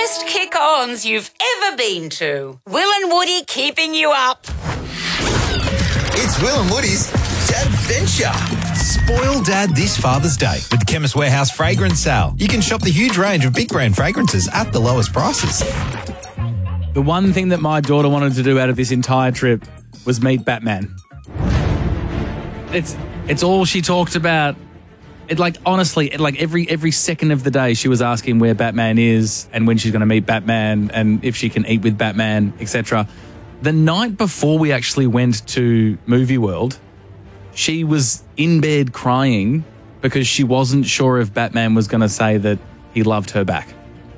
best kick-ons you've ever been to. Will and Woody keeping you up. It's Will and Woody's Dadventure. Spoil Dad this Father's Day with the Chemist Warehouse Fragrance Sale. You can shop the huge range of big brand fragrances at the lowest prices. The one thing that my daughter wanted to do out of this entire trip was meet Batman. It's all she talked about. Honestly, every second of the day she was asking where Batman is and when she's going to meet Batman and if she can eat with Batman, etc. The night before we actually went to Movie World, she was in bed crying because she wasn't sure if Batman was going to say that he loved her back.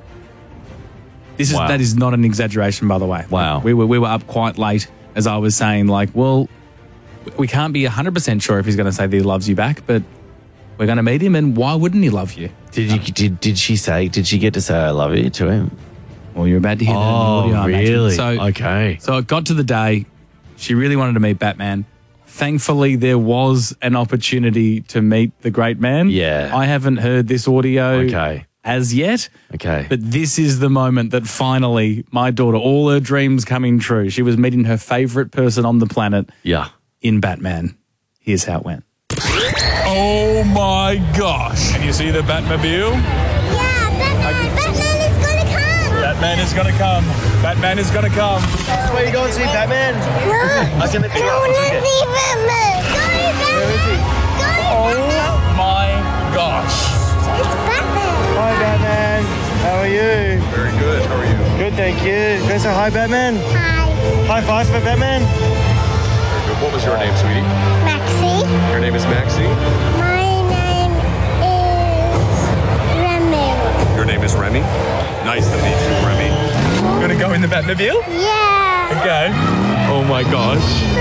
That is not an exaggeration, by the way. Wow. We were up quite late, as I was saying, we can't be 100% sure if he's going to say that he loves you back, but we're going to meet him, and why wouldn't he love you? Did she get to say I love you to him? Well, you're about to hear that in the audio, I imagine. Really? So, okay. So it got to the day. She really wanted to meet Batman. Thankfully, there was an opportunity to meet the great man. Yeah. I haven't heard this audio as yet. Okay. But this is the moment that finally my daughter, all her dreams coming true. She was meeting her favourite person on the planet in Batman. Here's how it went. Oh, my gosh. Can you see the Batmobile? Yeah, Batman is going to come. Batman is going to come. Batman is going to come. Where are you going to see Batman? No, I can lift you up. let's see Batman. Where is he? Oh, my gosh. It's Batman. Hi, Batman. How are you? Very good. How are you? Good, thank you. Can I say hi, Batman? Hi. High five for Batman. Very good. What was your name, sweetie? Maxie. Your name is Maxie? My name is Remy. Your name is Remy? Nice to meet you, Remy. You want to go in the Batmobile? Yeah. Okay. Oh, my gosh.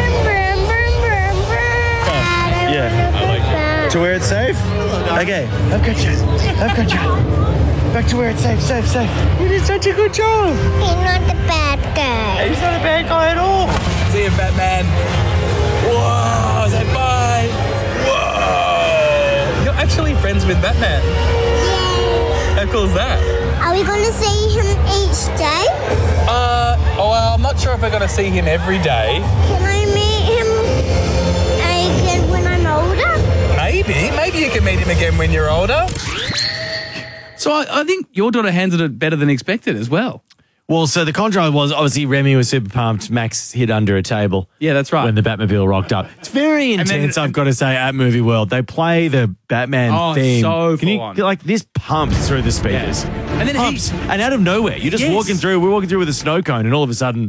Yeah. I like it. To where it's safe? Okay. I've got you. Back to where it's safe. You did such a good job. He's not the bad guy. He's not a bad guy at all. See you, Batman. Whoa, say bye. Whoa. You're actually friends with Batman. Yeah. How cool is that? Are we going to see him each day? Well, I'm not sure if we're going to see him every day. Can I meet him again when I'm older? Maybe you can meet him again when you're older. So I think your daughter handled it better than expected as well. Well, so the contrast was obviously Remy was super pumped. Max hid under a table. Yeah, that's right. When the Batmobile rocked up. It's very intense, I've got to say, at Movie World. They play the Batman theme. So Can you, full on. like, this pumps through the speakers. Yeah. And then pumps. And out of nowhere, you're just walking through, we're walking through with a snow cone, and all of a sudden,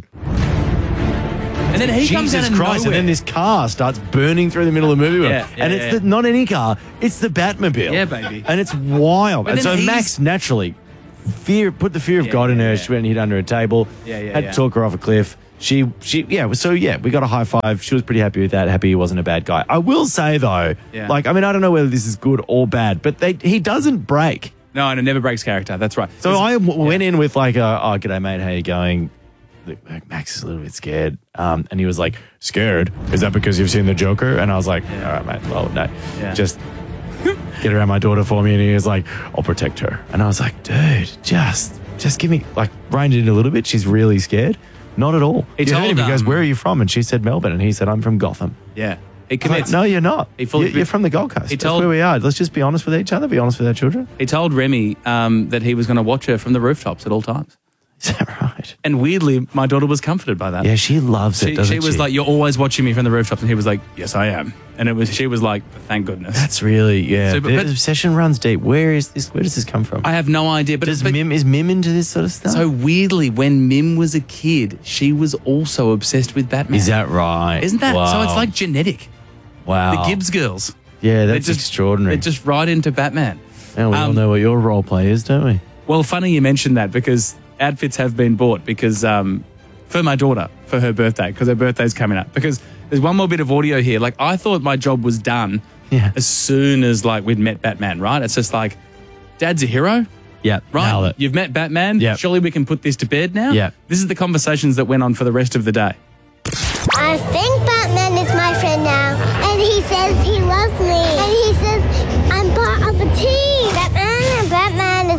and then he comes out of Jesus Christ, nowhere. and then this car starts burning through the middle of the movie. And it's not any car, it's the Batmobile. Yeah, baby. And it's wild. But And then so Max naturally put the fear of God in her. She went and hid under a table. Had to talk her off a cliff. We got a high five. She was pretty happy with that. Happy he wasn't a bad guy. I will say though, I don't know whether this is good or bad, but he doesn't break. No, and it never breaks character. That's right. So I went in with like g'day mate, how you going? Max is a little bit scared. And he was like, scared? Is that because you've seen the Joker? And I was like, all right, mate. Well, no, just get around my daughter for me. And he was like, I'll protect her. And I was like, dude, just give me, like, rein it in a little bit. She's really scared. Not at all. He goes, where are you from? And she said Melbourne. And he said, I'm from Gotham. Yeah. He commits. Like, no, you're not. You're from the Gold Coast. That's where we are. Let's just be honest with each other. Be honest with our children. He told Remy that he was going to watch her from the rooftops at all times. Is that right? And weirdly, my daughter was comforted by that. Yeah, she loves it, doesn't she? She was like, you're always watching me from the rooftops. And he was like, yes, I am. And she was like, thank goodness. That's really, So, the obsession runs deep. Where does this come from? I have no idea. But is Mim into this sort of stuff? So weirdly, when Mim was a kid, she was also obsessed with Batman. Is that right? Isn't that? Wow. So it's like genetic. Wow. The Gibbs girls. Yeah, that's extraordinary. They're just right into Batman. Now we all know what your role play is, don't we? Well, funny you mentioned that because outfits have been bought because for my daughter, for her birthday, because her birthday's coming up. Because there's one more bit of audio here. Like, I thought my job was done as soon as, like, we'd met Batman, right? It's just like, Dad's a hero? Yeah, right? nailed it. You've met Batman? Yeah. Surely we can put this to bed now? Yeah. This is the conversations that went on for the rest of the day. I think Batman is my friend now. And he says he loves me. And he says I'm part of a team. Batman is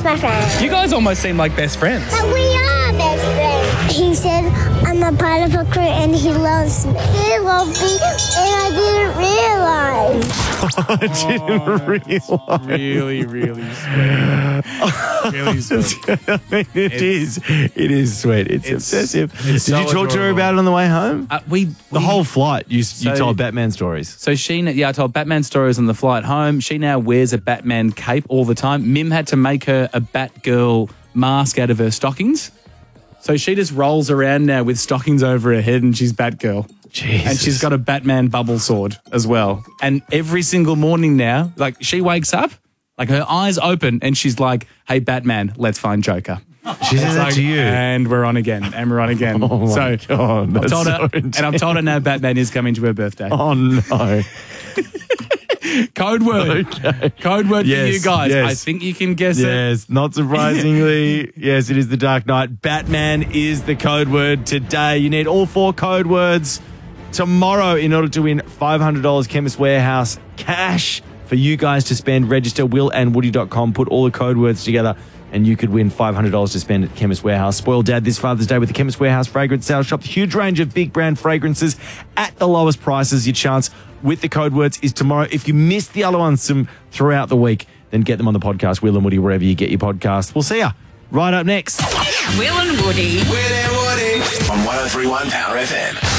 my friend. You guys almost seem like best friends. But we are best friends. He said I'm a part of a crew and he loves me. He loves me and I didn't realize. I didn't realize. Really, really sweet. Really sweet. I mean, it is sweet. It's obsessive. Did so you talk to her adorable. about it on the way home? The whole flight, you told Batman stories. So I told Batman stories on the flight home. She now wears a Batman cape all the time. Mim had to make her a Batgirl mask out of her stockings. So she just rolls around now with stockings over her head and she's Batgirl. Jesus. And she's got a Batman bubble sword as well. And every single morning now, like she wakes up, like her eyes open and she's like, hey, Batman, let's find Joker. She says that to you. And we're on again. Oh my God, that's I've told her now Batman is coming to her birthday. Oh, no. Code word. Okay. Code word for Yes, you guys. yes. I think you can guess it. Yes, not surprisingly. Yes, it is the Dark Knight. Batman is the code word today. You need all 4 code words tomorrow in order to win $500 Chemist Warehouse cash for you guys to spend. Register willandwoody.com. Put all the code words together and you could win $500 to spend at Chemist Warehouse. Spoil Dad this Father's Day with the Chemist Warehouse fragrance sale. Shop the huge range of big brand fragrances at the lowest prices. Your chance with the code words is tomorrow. If you missed the other ones throughout the week, then get them on the podcast, Will and Woody, wherever you get your podcast. We'll see ya right up next. Will and Woody. Will and Woody on 103.1 Power FM.